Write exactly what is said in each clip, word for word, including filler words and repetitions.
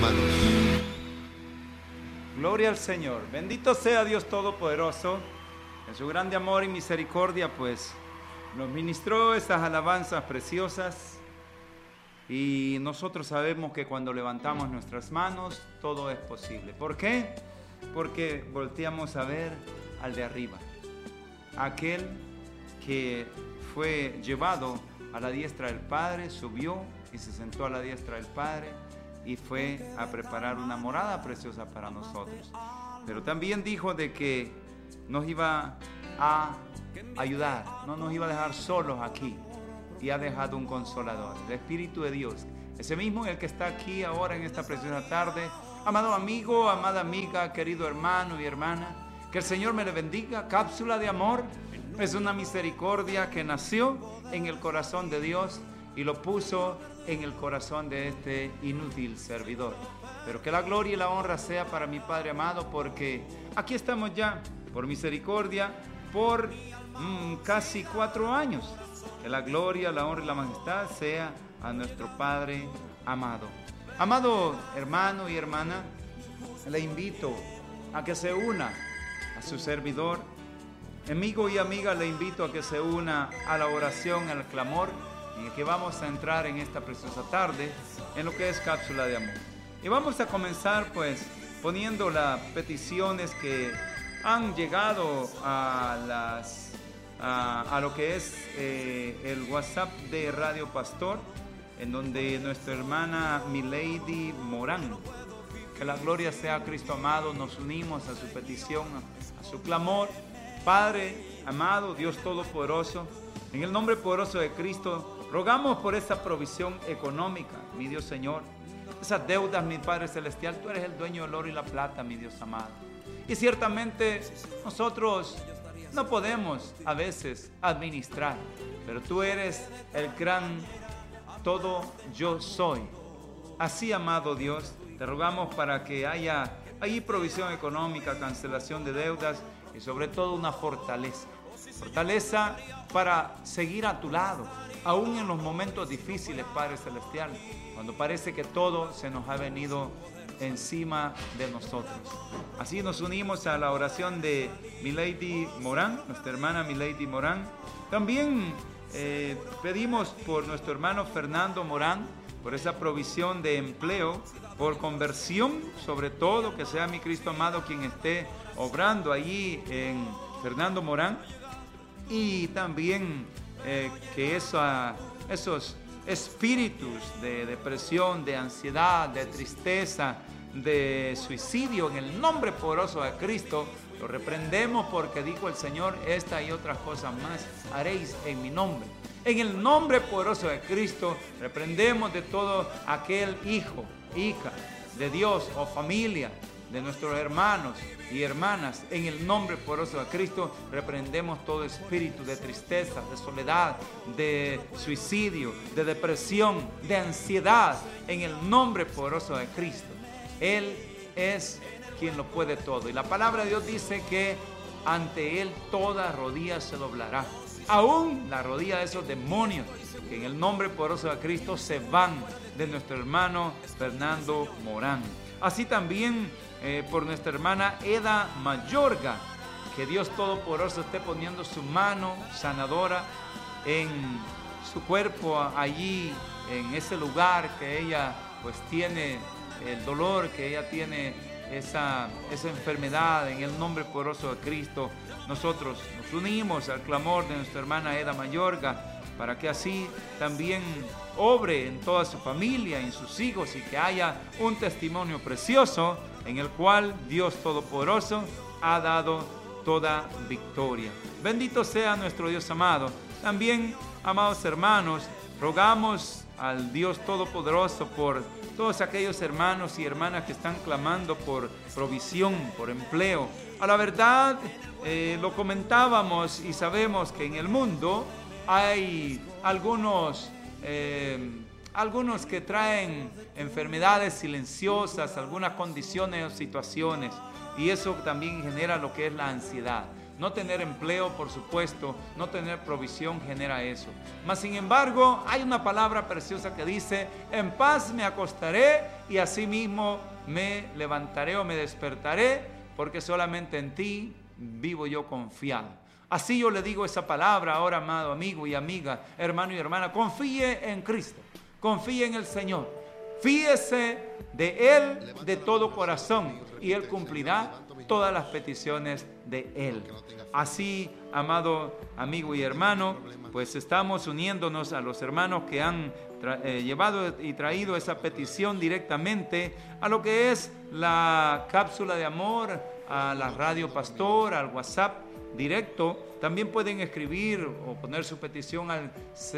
hermanos. Gloria al Señor. Bendito sea Dios Todopoderoso. En su grande amor y misericordia, pues, nos ministró estas alabanzas preciosas. Y nosotros sabemos que cuando levantamos nuestras manos, todo es posible. ¿Por qué? Porque volteamos a ver al de arriba. Aquel que fue llevado a la diestra del Padre, subió y se sentó a la diestra del Padre y fue a preparar una morada preciosa para nosotros. Pero también dijo de que nos iba a ayudar, no nos iba a dejar solos aquí, y ha dejado un consolador, el Espíritu de Dios, ese mismo el que está aquí ahora en esta preciosa tarde. Amado amigo, amada amiga, querido hermano y hermana, que el Señor me le bendiga. Cápsula de amor es una misericordia que nació en el corazón de Dios y lo puso en el corazón de este inútil servidor. Pero que la gloria y la honra sea para mi Padre amado, porque aquí estamos ya, por misericordia, por mmm, casi cuatro años. Que la gloria, la honra y la majestad sea a nuestro Padre amado. Amado hermano y hermana, le invito a que se una a su servidor. Amigo y amiga, le invito a que se una a la oración, al clamor, en el que vamos a entrar en esta preciosa tarde, en lo que es cápsula de amor. Y vamos a comenzar pues poniendo las peticiones que han llegado a las a, a lo que es eh, el WhatsApp de Radio Pastor, en donde nuestra hermana Milady Morán, que la gloria sea a Cristo amado, nos unimos a su petición, a, a su clamor. Padre amado, Dios Todopoderoso, en el nombre poderoso de Cristo, rogamos por esa provisión económica, mi Dios Señor. Esas deudas, mi Padre Celestial, tú eres el dueño del oro y la plata, mi Dios amado. Y ciertamente nosotros no podemos a veces administrar, pero tú eres el gran todo yo soy. Así, amado Dios, te rogamos para que haya ahí provisión económica, cancelación de deudas y sobre todo una fortaleza. Fortaleza para seguir a tu lado, aún en los momentos difíciles, Padre Celestial, cuando parece que todo se nos ha venido encima de nosotros. Así nos unimos a la oración de Milady Morán, nuestra hermana Milady Morán. También eh, pedimos por nuestro hermano Fernando Morán, por esa provisión de empleo, por conversión, sobre todo, que sea mi Cristo amado quien esté obrando allí en Fernando Morán. Y también eh, que esa, esos espíritus de depresión, de ansiedad, de tristeza, de suicidio, en el nombre poderoso de Cristo, lo reprendemos, porque dijo el Señor, esta y otras cosas más haréis en mi nombre. En el nombre poderoso de Cristo, reprendemos de todo aquel hijo, hija de Dios o familia de nuestros hermanos y hermanas. En el nombre poderoso de Cristo, reprendemos todo espíritu de tristeza, de soledad, de suicidio, de depresión, de ansiedad, en el nombre poderoso de Cristo. Él es quien lo puede todo. Y la palabra de Dios dice que ante Él toda rodilla se doblará. Aún la rodilla de esos demonios que en el nombre poderoso de Cristo se van de nuestro hermano Fernando Morán. Así también eh, por nuestra hermana Eda Mayorga, que Dios Todopoderoso esté poniendo su mano sanadora en su cuerpo, allí en ese lugar que ella pues tiene el dolor, que ella tiene esa, esa enfermedad. En el nombre poderoso de Cristo, nosotros nos unimos al clamor de nuestra hermana Eda Mayorga, para que así también obre en toda su familia, en sus hijos, y que haya un testimonio precioso en el cual Dios Todopoderoso ha dado toda victoria. Bendito sea nuestro Dios amado. También, amados hermanos, rogamos al Dios Todopoderoso por todos aquellos hermanos y hermanas que están clamando por provisión, por empleo. A la verdad, eh, lo comentábamos y sabemos que en el mundo hay algunos, eh, algunos que traen enfermedades silenciosas, algunas condiciones o situaciones, y eso también genera lo que es la ansiedad. No tener empleo, por supuesto, no tener provisión genera eso. Mas sin embargo, hay una palabra preciosa que dice: en paz me acostaré y asimismo me levantaré o me despertaré, porque solamente en ti vivo yo confiado. Así yo le digo esa palabra ahora, amado amigo y amiga, hermano y hermana: confíe en Cristo, confíe en el Señor. Fíese de Él de todo corazón y Él cumplirá todas las peticiones de Él. Así, amado amigo y hermano, pues estamos uniéndonos a los hermanos que han tra- eh, llevado y traído esa petición directamente a lo que es la cápsula de amor, a la radio pastor, al WhatsApp directo. También pueden escribir o poner su petición al,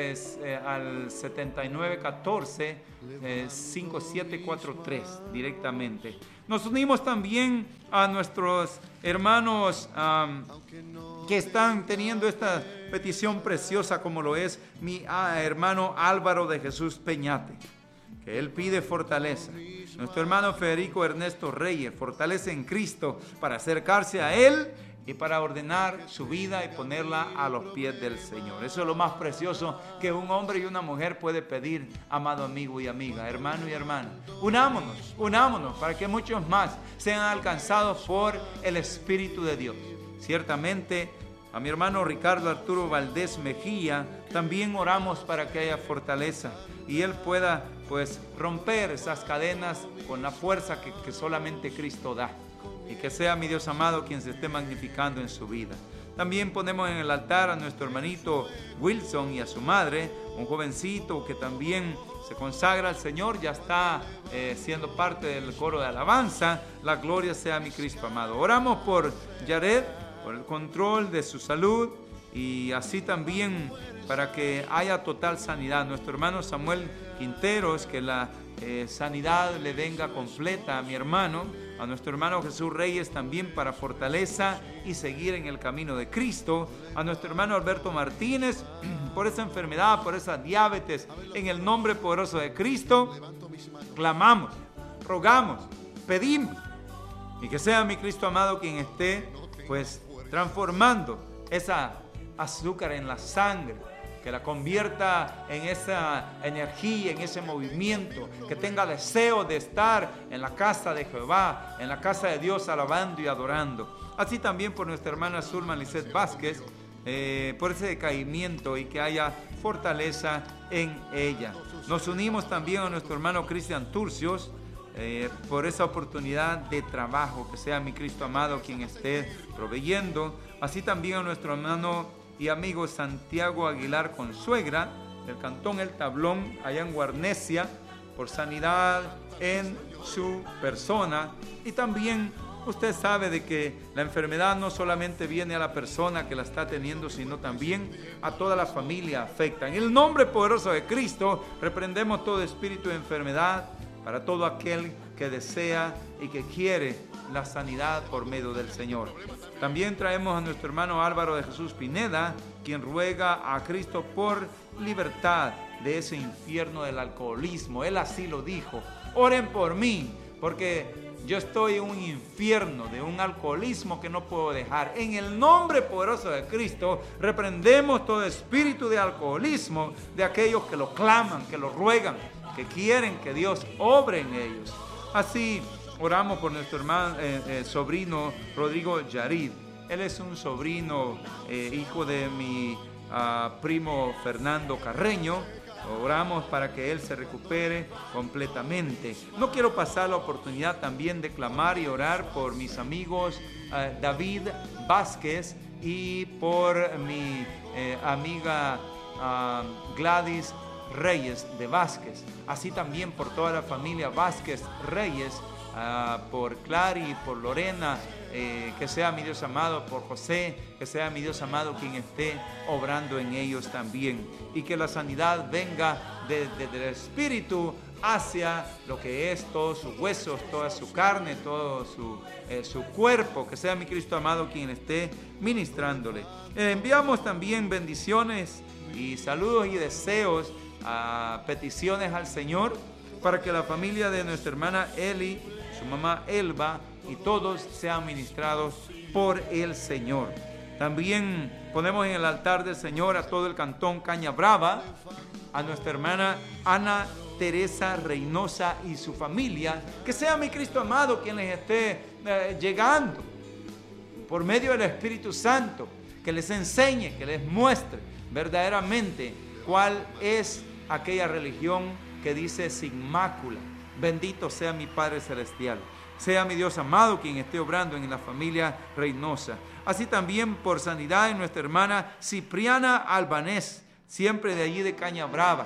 eh, al setenta y nueve catorce, eh, cincuenta y siete cuarenta y tres directamente. Nos unimos también a nuestros hermanos um, que están teniendo esta petición preciosa, como lo es mi ah, hermano Álvaro de Jesús Peñate, que él pide fortaleza. Nuestro hermano Federico Ernesto Reyes, fortaleza en Cristo para acercarse a Él y para ordenar su vida y ponerla a los pies del Señor. Eso es lo más precioso que un hombre y una mujer puede pedir, amado amigo y amiga, hermano y hermana. Unámonos, unámonos para que muchos más sean alcanzados por el Espíritu de Dios. Ciertamente, a mi hermano Ricardo Arturo Valdés Mejía, también oramos para que haya fortaleza y él pueda pues romper esas cadenas con la fuerza que, que solamente Cristo da. Y que sea mi Dios amado quien se esté magnificando en su vida. También ponemos en el altar a nuestro hermanito Wilson y a su madre, un jovencito que también se consagra al Señor, ya está eh, siendo parte del coro de alabanza. La gloria sea a mi Cristo amado. Oramos por Yared, por el control de su salud y así también para que haya total sanidad. Nuestro hermano Samuel Quinteros, que la eh, sanidad le venga completa a mi hermano. A nuestro hermano Jesús Reyes también para fortaleza y seguir en el camino de Cristo. A nuestro hermano Alberto Martínez por esa enfermedad, por esa diabetes. En el nombre poderoso de Cristo, clamamos, rogamos, pedimos. Y que sea mi Cristo amado quien esté pues transformando esa azúcar en la sangre, que la convierta en esa energía, en ese movimiento, que tenga deseo de estar en la casa de Jehová, en la casa de Dios, alabando y adorando. Así también por nuestra hermana Zulma Lisset Vázquez, eh, por ese decaimiento y que haya fortaleza en ella. Nos unimos también a nuestro hermano Cristian Turcios, eh, por esa oportunidad de trabajo, que sea mi Cristo amado quien esté proveyendo. Así también a nuestro hermano y amigo Santiago Aguilar Consuegra, del cantón El Tablón, allá en Guarnesia, por sanidad en su persona. Y también usted sabe de que la enfermedad no solamente viene a la persona que la está teniendo, sino también a toda la familia afecta. En el nombre poderoso de Cristo, reprendemos todo espíritu de enfermedad para todo aquel que desea y que quiere la sanidad por medio del Señor. También traemos a nuestro hermano Álvaro de Jesús Pineda, quien ruega a Cristo por libertad de ese infierno del alcoholismo. Él así lo dijo: oren por mí, porque yo estoy en un infierno de un alcoholismo que no puedo dejar. En el nombre poderoso de Cristo, reprendemos todo espíritu de alcoholismo de aquellos que lo claman, que lo ruegan, que quieren que Dios obre en ellos. Así oramos por nuestro hermano, eh, eh, sobrino Rodrigo Yarid. Él es un sobrino, eh, hijo de mi uh, primo Fernando Carreño. Oramos para que él se recupere completamente. No quiero pasar la oportunidad también de clamar y orar por mis amigos uh, David Vázquez y por mi eh, amiga uh, Gladys Reyes de Vázquez. Así también por toda la familia Vázquez Reyes, uh, por Clary, por Lorena. Eh, que sea mi Dios amado, por José, que sea mi Dios amado quien esté obrando en ellos también, y que la sanidad venga desde el Espíritu hacia lo que es todos sus huesos, toda su carne, todo su, eh, su cuerpo, que sea mi Cristo amado quien esté ministrándole. Eh, enviamos también bendiciones y saludos y deseos, a peticiones al Señor, para que la familia de nuestra hermana Eli, su mamá Elba, y todos sean ministrados por el Señor. También ponemos en el altar del Señor a todo el cantón Caña Brava, a nuestra hermana Ana Teresa Reynosa y su familia. Que sea mi Cristo amado quien les esté eh, llegando por medio del Espíritu Santo, que les enseñe, que les muestre verdaderamente cuál es aquella religión que dice sin mácula. Bendito sea mi Padre Celestial. Sea mi Dios amado quien esté obrando en la familia Reynosa. Así también por sanidad en nuestra hermana Cipriana Albanés, siempre de allí de Caña Brava.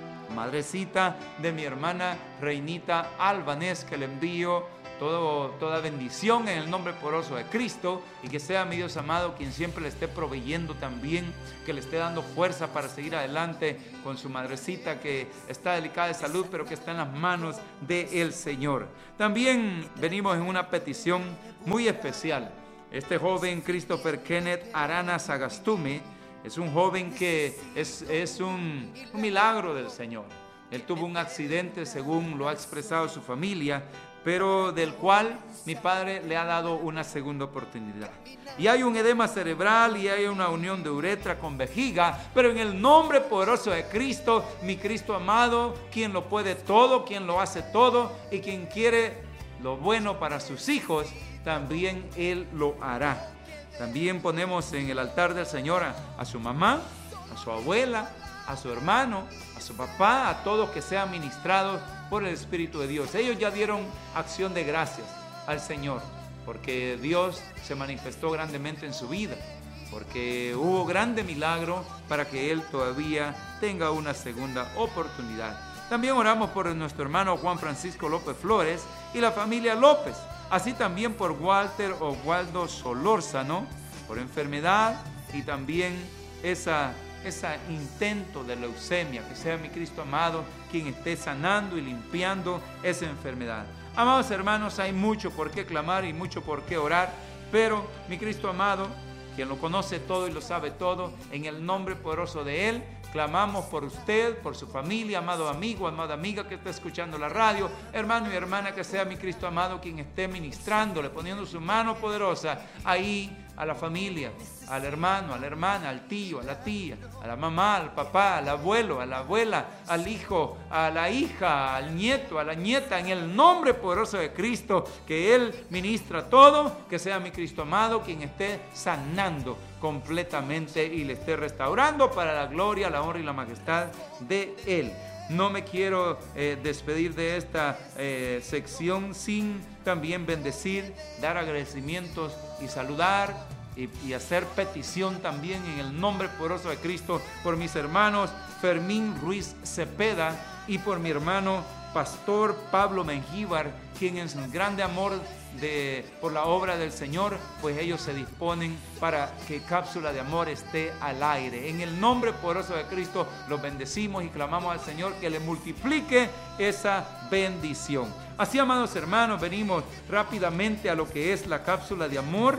Madrecita de mi hermana Reinita Albanés, que le envío todo, toda bendición en el nombre poderoso de Cristo, y que sea mi Dios amado quien siempre le esté proveyendo también, que le esté dando fuerza para seguir adelante con su madrecita, que está delicada de salud, pero que está en las manos del Señor. También venimos en una petición muy especial. Este joven Christopher Kenneth Arana Sagastume es un joven que es, es un, un milagro del Señor. Él tuvo un accidente, según lo ha expresado su familia, pero del cual mi padre le ha dado una segunda oportunidad. Y hay un edema cerebral y hay una unión de uretra con vejiga, pero en el nombre poderoso de Cristo, mi Cristo amado, quien lo puede todo, quien lo hace todo y quien quiere lo bueno para sus hijos, también Él lo hará. También ponemos en el altar del Señor a, a su mamá, a su abuela, a su hermano, a su papá, a todos que sean ministrados por el Espíritu de Dios. Ellos ya dieron acción de gracias al Señor, porque Dios se manifestó grandemente en su vida, porque hubo grande milagro para que Él todavía tenga una segunda oportunidad. También oramos por nuestro hermano Juan Francisco López Flores y la familia López, así también por Walter Oswaldo Solórzano, por enfermedad y también esa ese intento de leucemia. Que sea mi Cristo amado quien esté sanando y limpiando esa enfermedad. Amados hermanos, hay mucho por qué clamar y mucho por qué orar, pero mi Cristo amado, quien lo conoce todo y lo sabe todo, en el nombre poderoso de Él, clamamos por usted, por su familia, amado amigo, amada amiga que está escuchando la radio, hermano y hermana, que sea mi Cristo amado quien esté ministrándole, poniendo su mano poderosa ahí a la familia, al hermano, a la hermana, al tío, a la tía, a la mamá, al papá, al abuelo, a la abuela, al hijo, a la hija, al nieto, a la nieta, en el nombre poderoso de Cristo, que Él ministra todo, que sea mi Cristo amado quien esté sanando completamente y le esté restaurando para la gloria, la honra y la majestad de Él. No me quiero eh, despedir de esta eh, sección sin también bendecir, dar agradecimientos y saludar y, y hacer petición también en el nombre poderoso de Cristo por mis hermanos Fermín Ruiz Cepeda y por mi hermano Pastor Pablo Mengíbar, quien en su grande amor de, por la obra del Señor, pues ellos se disponen para que Cápsula de Amor esté al aire. En el nombre poderoso de Cristo los bendecimos y clamamos al Señor que le multiplique esa bendición. Así, amados hermanos, venimos rápidamente a lo que es la Cápsula de Amor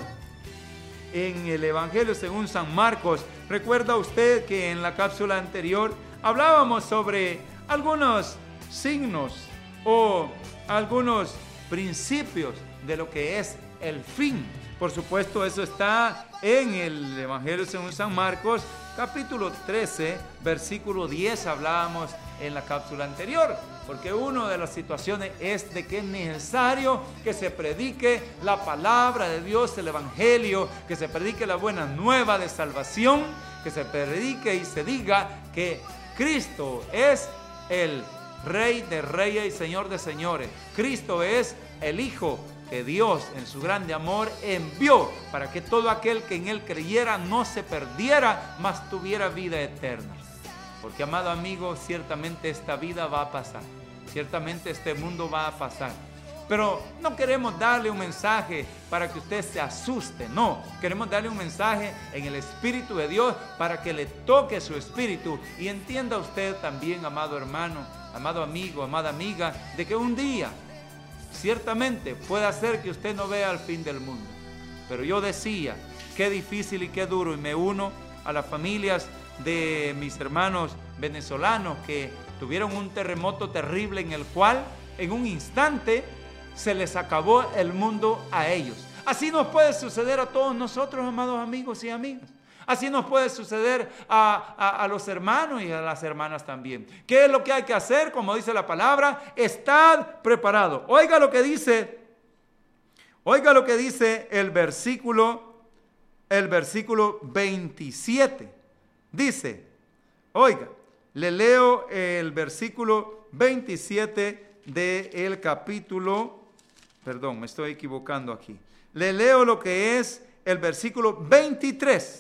en el Evangelio según San Marcos. Recuerda usted que en la cápsula anterior hablábamos sobre algunos signos o algunos principios de lo que es el fin. Por supuesto, eso está en el Evangelio según San Marcos, capítulo trece, versículo diez, hablábamos en la cápsula anterior, porque una de las situaciones es de que es necesario que se predique la palabra de Dios, el Evangelio, que se predique la buena nueva de salvación, que se predique y se diga que Cristo es el Rey de reyes y Señor de señores. Cristo es el Hijo que Dios en su grande amor envió para que todo aquel que en Él creyera no se perdiera, mas tuviera vida eterna. Porque, amado amigo, ciertamente esta vida va a pasar, ciertamente este mundo va a pasar, pero no queremos darle un mensaje para que usted se asuste, no, queremos darle un mensaje en el Espíritu de Dios para que le toque su espíritu y entienda usted también, amado hermano, amado amigo, amada amiga, de que un día ciertamente puede hacer que usted no vea el fin del mundo. Pero yo decía, qué difícil y qué duro, y me uno a las familias de mis hermanos venezolanos que tuvieron un terremoto terrible en el cual en un instante se les acabó el mundo a ellos. Así nos puede suceder a todos nosotros, amados amigos y amigas. Así nos puede suceder a, a, a los hermanos y a las hermanas también. ¿Qué es lo que hay que hacer? Como dice la palabra, estad preparado. Oiga lo que dice, oiga lo que dice el versículo, el versículo veintisiete. Dice, oiga, le leo el versículo veintisiete del capítulo, perdón, me estoy equivocando aquí. Le leo lo que es el versículo veintitrés.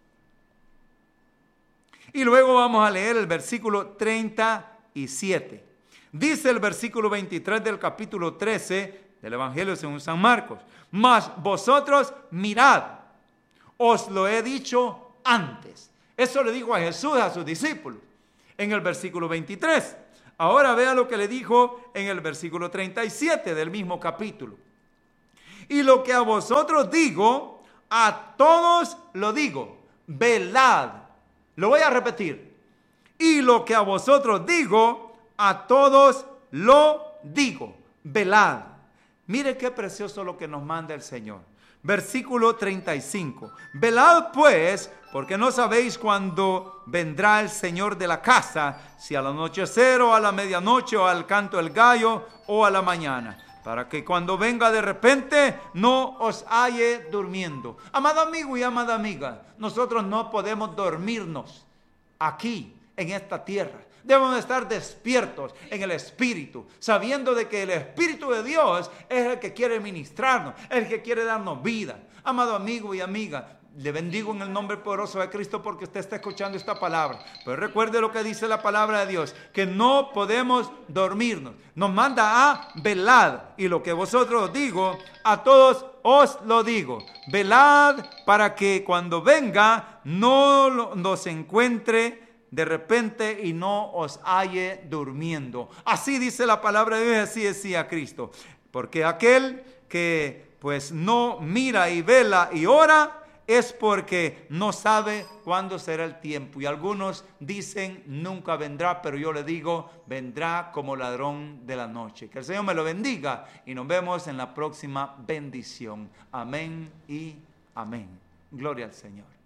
Y luego vamos a leer el versículo treinta y siete. Dice el versículo veintitrés del capítulo trece del Evangelio según San Marcos. Mas vosotros mirad, os lo he dicho antes. Eso le dijo a Jesús a sus discípulos en el versículo veintitrés. Ahora vea lo que le dijo en el versículo treinta y siete del mismo capítulo. Y lo que a vosotros digo, a todos lo digo, velad. Lo voy a repetir. Y lo que a vosotros digo, a todos lo digo, velad. Mire qué precioso lo que nos manda el Señor. Versículo treinta y cinco. Velad pues, porque no sabéis cuándo vendrá el Señor de la casa, si al anochecer o a la medianoche o al canto del gallo o a la mañana, para que cuando venga de repente no os halle durmiendo. Amado amigo y amada amiga, nosotros no podemos dormirnos aquí en esta tierra. Debemos estar despiertos en el Espíritu, sabiendo de que el Espíritu de Dios es el que quiere ministrarnos, el que quiere darnos vida. Amado amigo y amiga, le bendigo en el nombre poderoso de Cristo porque usted está escuchando esta palabra. Pero recuerde lo que dice la palabra de Dios, que no podemos dormirnos. Nos manda a velad, y lo que vosotros digo, a todos os lo digo. Velad para que cuando venga no nos encuentre de repente y no os halle durmiendo. Así dice la palabra de Dios, así decía Cristo. Porque aquel que pues no mira y vela y ora, es porque no sabe cuándo será el tiempo. Y algunos dicen nunca vendrá, pero yo le digo vendrá como ladrón de la noche. Que el Señor me lo bendiga y nos vemos en la próxima bendición. Amén y amén. Gloria al Señor.